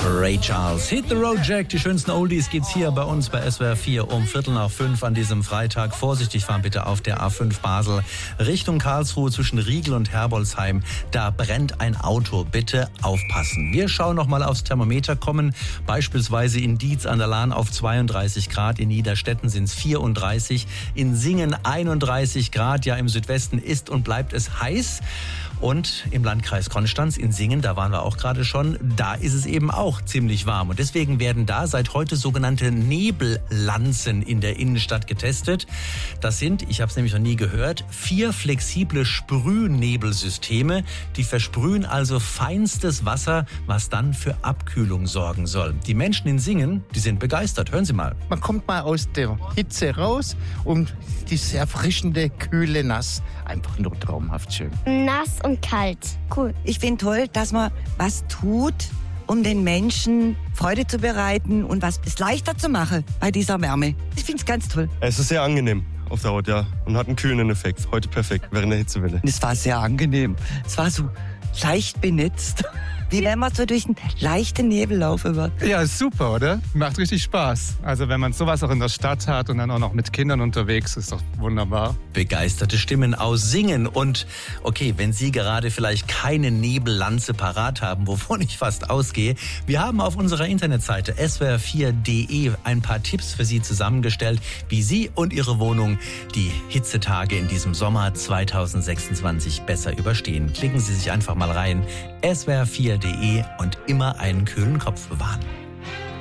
Ray Charles, Hit the Road Jack, die schönsten Oldies gibt's hier bei uns bei SWR 4 um 4:45 an diesem Freitag. Vorsichtig fahren bitte auf der A5 Basel Richtung Karlsruhe zwischen Riegel und Herbolzheim. Da brennt ein Auto, bitte aufpassen. Wir schauen nochmal aufs Thermometer, kommen beispielsweise in Dietz an der Lahn auf 32 Grad, in Niederstetten sind es 34, in Singen 31 Grad, ja im Südwesten ist und bleibt es heiß. Und im Landkreis Konstanz in Singen, da waren wir auch gerade schon, da ist es eben auch ziemlich warm. Und deswegen werden da seit heute sogenannte Nebellanzen in der Innenstadt getestet. Das sind, ich habe es nämlich noch nie gehört, 4 flexible Sprühnebelsysteme. Die versprühen also feinstes Wasser, was dann für Abkühlung sorgen soll. Die Menschen in Singen, die sind begeistert. Hören Sie mal. Man kommt mal aus der Hitze raus und dieses erfrischende, kühle Nass. Einfach nur traumhaft schön. Nass und kalt. Cool. Ich finde toll, dass man was tut, um den Menschen Freude zu bereiten und was es leichter zu machen bei dieser Wärme. Ich finde es ganz toll. Es ist sehr angenehm auf der Haut, ja. Und hat einen kühlenden Effekt. Heute perfekt, während der Hitzewelle. Es war sehr angenehm. Es war so leicht benetzt. Wie wenn man so durch einen leichten Nebel laufen wird. Ja, ist super, oder? Macht richtig Spaß. Also wenn man sowas auch in der Stadt hat und dann auch noch mit Kindern unterwegs, ist doch wunderbar. Begeisterte Stimmen aus Singen. Und okay, wenn Sie gerade vielleicht keine Nebellanze parat haben, wovon ich fast ausgehe, wir haben auf unserer Internetseite swr4.de ein paar Tipps für Sie zusammengestellt, wie Sie und Ihre Wohnung die Hitzetage in diesem Sommer 2026 besser überstehen. Klicken Sie sich einfach mal rein, swr4.de und immer einen kühlen Kopf bewahren.